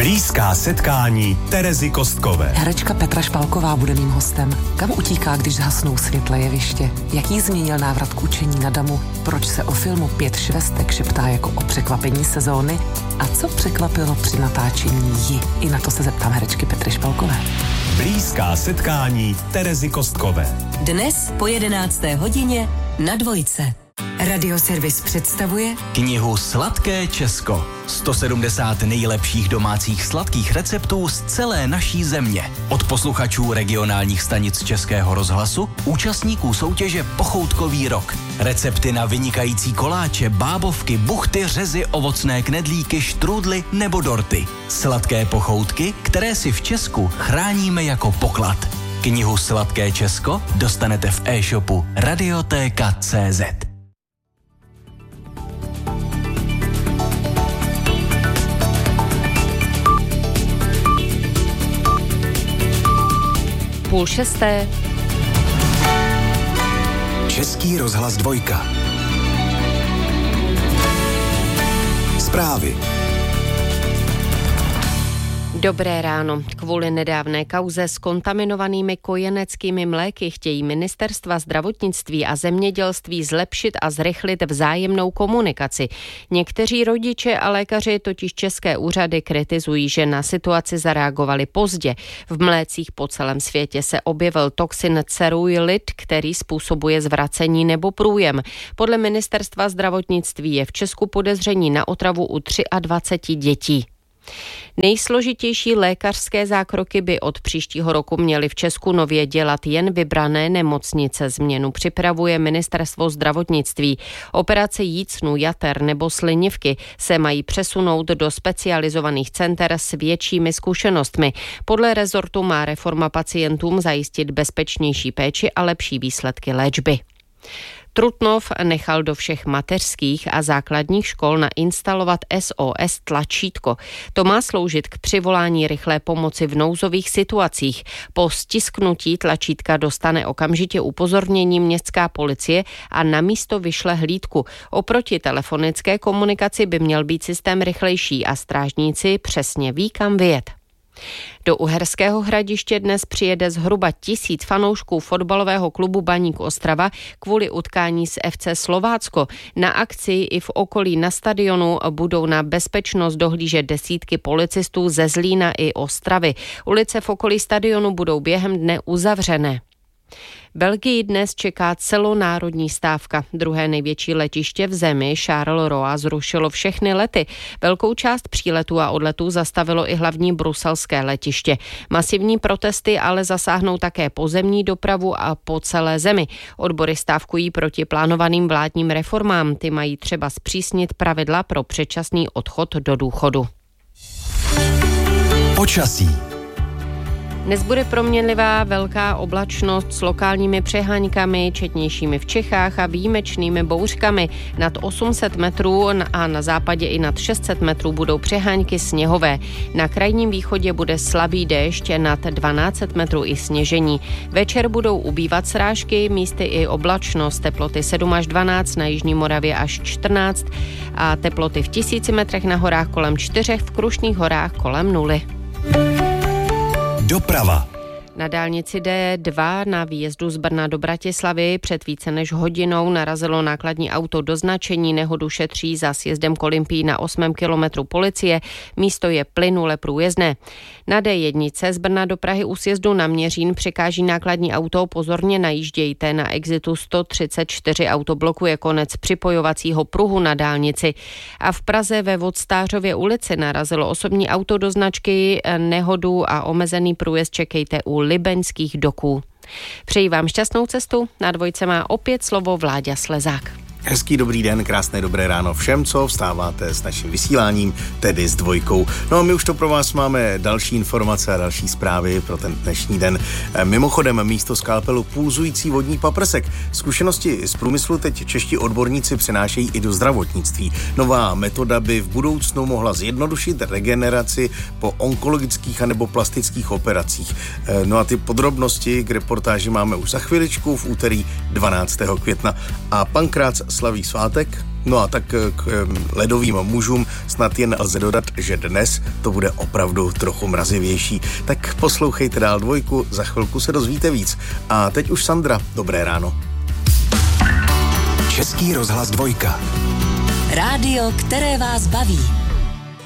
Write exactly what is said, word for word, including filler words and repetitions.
Blízká setkání Terezy Kostkové. Herečka Petra Špalková bude mým hostem. Kam utíká, když zhasnou světle jeviště? Jaký změnil návrat k učení na damu? Proč se o filmu Pět švestek šeptá jako o překvapení sezóny? A co překvapilo při natáčení ji? I na to se zeptám herečky Petry Špalkové. Blízká setkání Terezy Kostkové. Dnes po jedenácté hodině na Dvojce. Radioservis představuje knihu Sladké Česko. sto sedmdesát nejlepších domácích sladkých receptů z celé naší země. Od posluchačů regionálních stanic Českého rozhlasu, účastníků soutěže Pochoutkový rok. Recepty na vynikající koláče, bábovky, buchty, řezy, ovocné knedlíky, štrůdly nebo dorty. Sladké pochoutky, které si v Česku chráníme jako poklad. Knihu Sladké Česko dostanete v e-shopu radioteka tečka cé zet. Půl šesté. Český rozhlas dvojka. Zprávy. Dobré ráno. Kvůli nedávné kauze s kontaminovanými kojeneckými mléky chtějí ministerstva zdravotnictví a zemědělství zlepšit a zrychlit vzájemnou komunikaci. Někteří rodiče a lékaři totiž české úřady kritizují, že na situaci zareagovali pozdě. V mlécích po celém světě se objevil toxin ceruilit, který způsobuje zvracení nebo průjem. Podle ministerstva zdravotnictví je v Česku podezření na otravu u dvacet tři dětí. Nejsložitější lékařské zákroky by od příštího roku měly v Česku nově dělat jen vybrané nemocnice. Změnu připravuje ministerstvo zdravotnictví. Operace jícnu, jater nebo slinivky se mají přesunout do specializovaných center s většími zkušenostmi. Podle rezortu má reforma pacientům zajistit bezpečnější péči a lepší výsledky léčby. Trutnov nechal do všech mateřských a základních škol nainstalovat S O S tlačítko. To má sloužit k přivolání rychlé pomoci v nouzových situacích. Po stisknutí tlačítka dostane okamžitě upozornění městská policie a na místo vyšle hlídku. Oproti telefonické komunikaci by měl být systém rychlejší a strážníci přesně ví, kam vyjet. Do Uherského Hradiště dnes přijede zhruba tisíc fanoušků fotbalového klubu Baník Ostrava kvůli utkání s F C Slovácko. Na akci i v okolí na stadionu budou na bezpečnost dohlížet desítky policistů ze Zlína i Ostravy. Ulice v okolí stadionu budou během dne uzavřené. Belgii dnes čeká celonárodní stávka. Druhé největší letiště v zemi, Charleroi, zrušilo všechny lety. Velkou část příletů a odletů zastavilo i hlavní bruselské letiště. Masivní protesty ale zasáhnou také pozemní dopravu a po celé zemi. Odbory stávkují proti plánovaným vládním reformám. Ty mají třeba zpřísnit pravidla pro předčasný odchod do důchodu. Počasí. Dnes bude proměnlivá velká oblačnost s lokálními přeháňkami, četnějšími v Čechách a výjimečnými bouřkami. Nad osm set metrů a na západě i nad šest set metrů budou přeháňky sněhové. Na krajním východě bude slabý déšť, nad dvanáct set metrů i sněžení. Večer budou ubývat srážky, místy i oblačnost, teploty sedm až dvanáct, na jižní Moravě až čtrnáct a teploty v tisíci metrech na horách kolem čtyřech, v Krušných horách kolem nuly. Doprava. Na dálnici D dva na výjezdu z Brna do Bratislavy před více než hodinou narazilo nákladní auto do značení. Nehodu šetří za sjezdem k Olympii na osmém kilometru policie. Místo je plynule průjezdné. Na D jedna z Brna do Prahy u sjezdu na Měřín překáží nákladní auto. Pozorně najíždějte, na exitu sto třicet čtyři auto blokuje konec připojovacího pruhu na dálnici. A v Praze ve Vodstářově ulici narazilo osobní auto do značky. Nehodu a omezený průjezd čekejte u Libeňských doků. Přeji vám šťastnou cestu. Na Dvojce má opět slovo Vláďa Slezák. Hezký dobrý den, krásné dobré ráno všem, co vstáváte s naším vysíláním, tedy s Dvojkou. No a my už to pro vás máme další informace a další zprávy pro ten dnešní den. Mimochodem, místo skalpelu pulzující vodní paprsek. Zkušenosti z průmyslu teď čeští odborníci přenášejí i do zdravotnictví. Nová metoda by v budoucnu mohla zjednodušit regeneraci po onkologických anebo plastických operacích. No a ty podrobnosti k reportáži máme už za chviličku v úterý dvanáctého května. A Pankrác slaví svátek. No a tak k ledovým mužům snad jen lze dodat, že dnes to bude opravdu trochu mrazivější. Tak poslouchejte dál dvojku, za chvilku se dozvíte víc. A teď už Sandra, dobré ráno. Český rozhlas dvojka. Rádio, které vás baví.